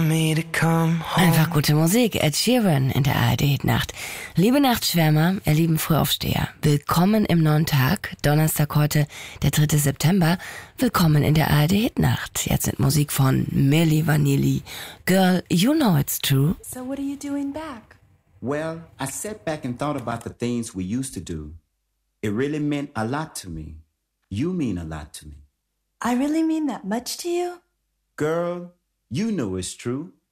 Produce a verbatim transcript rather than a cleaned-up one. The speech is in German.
me to come home. Einfach gute Musik. Ed Sheeran in der A R D-Hitnacht. Liebe Nachtschwärmer, ihr lieben Frühaufsteher, willkommen im neuen Tag. Donnerstag heute, der dritte September. Willkommen in der A R D-Hitnacht. Jetzt mit Musik von Milli Vanilli. Girl, you know it's true. So what are you doing back? Well, I sat back and thought about the things we used to do. It really meant a lot to me. You mean a lot to me. I really mean that much to you? Girl, you know it's true.